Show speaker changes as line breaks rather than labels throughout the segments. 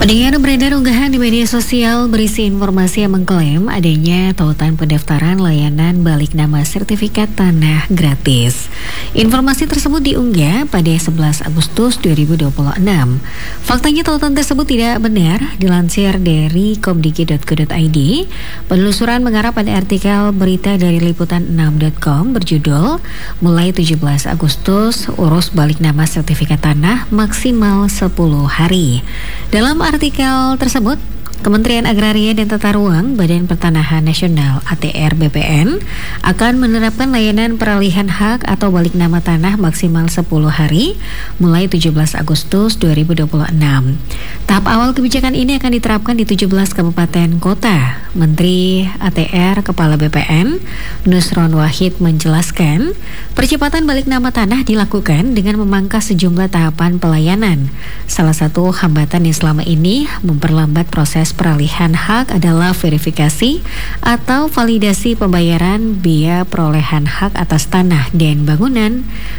Pendengar, beredar unggahan di media sosial berisi informasi yang mengklaim adanya tautan pendaftaran layanan balik nama sertifikat tanah gratis. Informasi tersebut diunggah pada 11 Agustus 2026. Faktanya tautan tersebut tidak benar. Dilansir dari komdiki.co.id, penelusuran mengarah pada artikel berita dari liputan6.com berjudul mulai 17 Agustus urus balik nama sertifikat tanah maksimal 10 hari. Dalam artikel tersebut, Kementerian Agraria dan Tata Ruang Badan Pertanahan Nasional ATR BPN akan menerapkan layanan peralihan hak atau balik nama tanah maksimal 10 hari mulai 17 Agustus 2026. Tahap awal kebijakan ini akan diterapkan di 17 kabupaten kota. Menteri ATR Kepala BPN Nusron Wahid menjelaskan, percepatan balik nama tanah dilakukan dengan memangkas sejumlah tahapan pelayanan. Salah satu hambatan yang selama ini memperlambat proses peralihan hak adalah verifikasi atau validasi pembayaran biaya perolehan hak atas tanah dan bangunan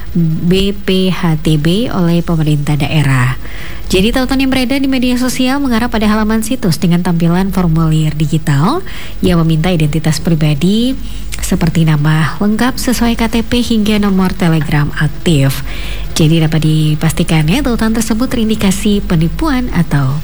BPHTB oleh pemerintah daerah. Jadi tautan yang beredar di media sosial mengarah pada halaman situs dengan tampilan formulir digital yang meminta identitas pribadi seperti nama lengkap sesuai KTP hingga nomor telegram aktif. Jadi dapat dipastikan ya, tautan tersebut terindikasi penipuan atau